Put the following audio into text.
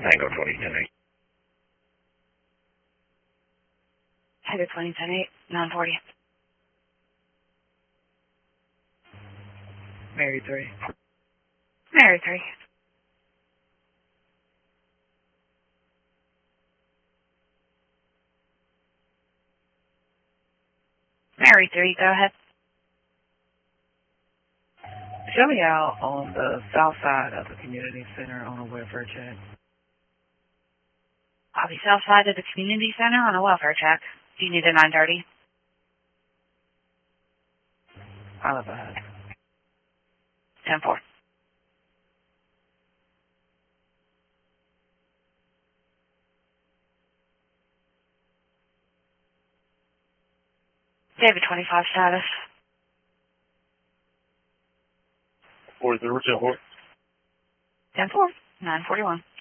Tango 2010-8. Tango 2010-8, 940. Mary 3. Mary 3. Mary 3, go ahead. Show me out on the south side of the community center on a welfare check. I'll be south side of the community center on a welfare check. Do you need a 930? I'll advise. 10-4. David 25 status. 40, 10-4. 10-4, 941.